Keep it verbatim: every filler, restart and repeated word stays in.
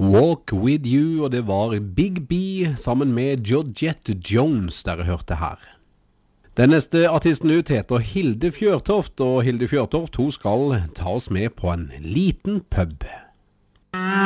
Walk With You, og det var Big B sammen med Georgette Jones dere hørte her. Den neste artisten ut heter Hilde Fjørtoft, og Hilde Fjørtoft hun skal ta oss med på en liten pub.